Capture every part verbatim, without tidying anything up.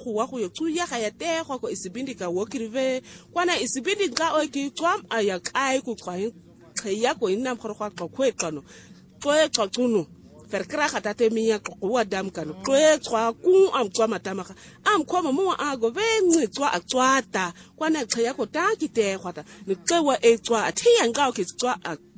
go wa go yo tsuya ga ya tegwa go isibindi ka wo krive kwana isibindi ka o ke tswa aya kai ku tswa ya go ina go go go kwetano tsoe tsotsuno ferkra ga tate miya go wa dam kana tsoe tswa ku am tswa matama am khoma mo a go ve ngitswa a tswata kwana xheya go ta ki tegwa ta ni xewa e tswa athiya nga o ke tswa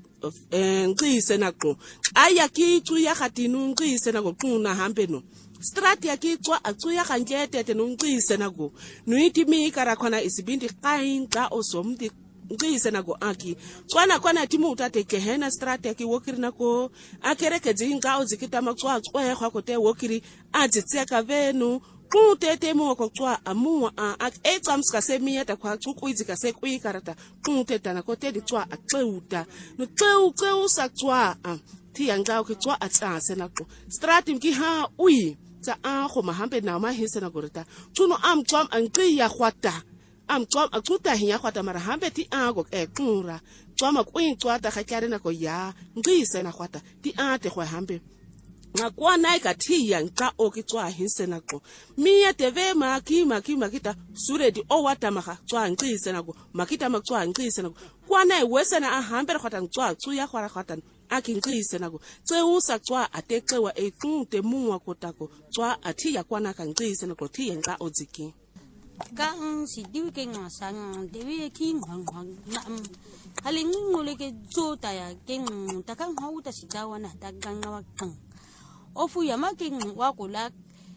ngcise naqo aya ki tsuya ga tinu ngcise naqo quna hambe no strat ya ki tswa a tsuya ga ngete te no ngcise naqo nuiti mi kara khona isibindi qainqa osomdi ngcise naqo aki tswana khona timu utate kehena strat ya ki wokiri nako akereke dzinga ozikita matswa tswa ya go te wokiri a dzitseka venu Tete mo ko tswa amu a e tsamska se mi eta kwa tsuku izika se ku ikarata tete na ko te di tswa a xeuta no xeu xeu sa tswa a ti yanga ko tswa a tsa se na ko stratim ki ha ui tsa a go mahambe na ma hise na gorita tsuno am tswam an qi ya khwata am tswam a tsuta hi ya khwata mara hambe ti a go e qura tswama ku tswa ta ga kyare na ko ya ngise na khwata ti a te go hambe na kwana ka thiya nqa o ke tswa hise naqo miya teve maki maki makita sure di o wata maga tswa nqise naqo makita matswa nqise naqo kwana e wesena a hambere khata tswa tsu ya khwara khata a ke nqise naqo tse u sa tswa ateqewa e tlute muwa kotako tswa athiya kwana ka nqise naqo thiya nqa o dziki ka si diu ke ngasang dewe ki ngwang na haling ngule ke tsota ya ke takang hauta si dawana takang ngawakang ofu yamaking wakula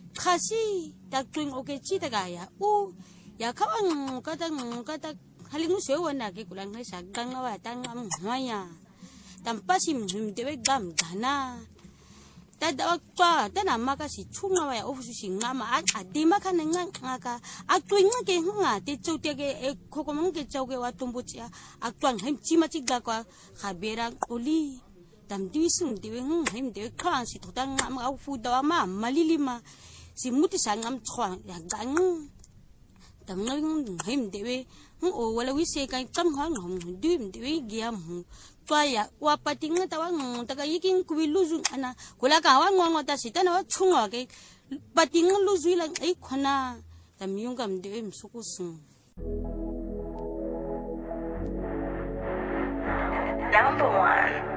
kasi taktuing oke chita gaya u ya kawang katang kata halingu sewa na ke kulang hai sagang awa tang am maya tampasim dewe gam dana tada wakpa tada makasi chunga wa ofu sing mama adi makan ngang ngaka aktuing ke nga te chote ke e kokomong ke chauke wa tumbuchia aktuang hem chima chigla kwa khabera oli tam diwisung diwe ng haim diwe kang si totang ngam au fu dawa ma malilima si muti sang am chwa ya gang tam ng haim diwe ng o wala wise kay tam hang hom diwe diwe giam hu twa ya wa pating tawa ng taga yiking kuwiluzu ana kula ka wa ngwa ta si tana wa chunga ke pating luzu lang ai khona tam yung gam diwe msukusung number one